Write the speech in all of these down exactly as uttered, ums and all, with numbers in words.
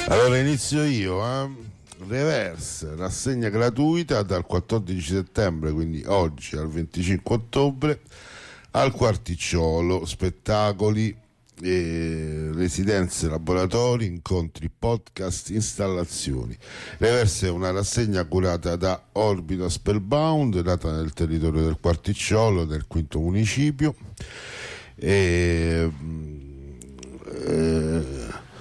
Allora inizio io, eh? Reverse, rassegna gratuita dal quattordici settembre, quindi oggi al venticinque ottobre, al Quarticciolo, spettacoli, eh, residenze, laboratori, incontri, podcast, installazioni. Reverse è una rassegna curata da Orbita Spellbound, nata nel territorio del Quarticciolo, del quinto municipio. E, eh,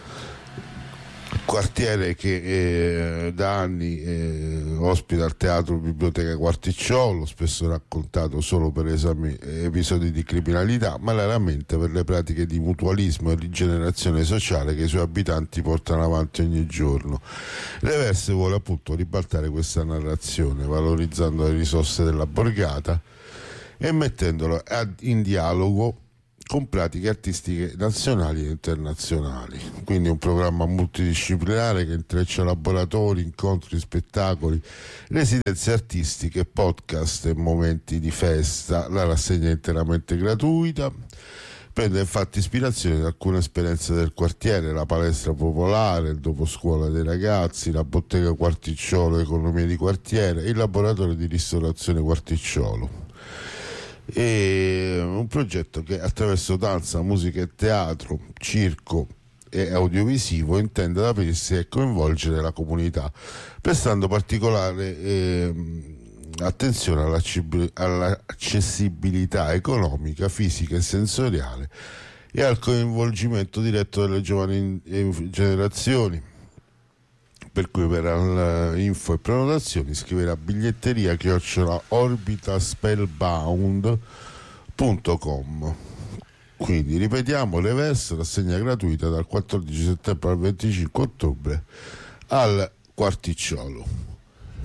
quartiere che eh, da anni eh, ospita il teatro Biblioteca Quarticciolo, spesso raccontato solo per esami, episodi di criminalità, ma raramente per le pratiche di mutualismo e rigenerazione sociale che i suoi abitanti portano avanti ogni giorno. Reverse vuole appunto ribaltare questa narrazione, valorizzando le risorse della borgata e mettendolo ad, in dialogo con pratiche artistiche nazionali e internazionali. Quindi un programma multidisciplinare che intreccia laboratori, incontri, spettacoli, residenze artistiche, podcast e momenti di festa. La rassegna è interamente gratuita. Prende infatti ispirazione da alcune esperienze del quartiere: la palestra popolare, il doposcuola dei ragazzi, la bottega Quarticciolo, economia di quartiere, il laboratorio di ristorazione Quarticciolo. È un progetto che attraverso danza, musica e teatro, circo e audiovisivo intende aprirsi e coinvolgere la comunità, prestando particolare eh, attenzione all'accessibilità economica, fisica e sensoriale e al coinvolgimento diretto delle giovani generazioni. Per cui per info e prenotazioni scrivere a biglietteria chiocciola orbitaspellbound punto com. Quindi ripetiamo: Reverse, rassegna gratuita dal quattordici settembre al venticinque ottobre al Quarticciolo.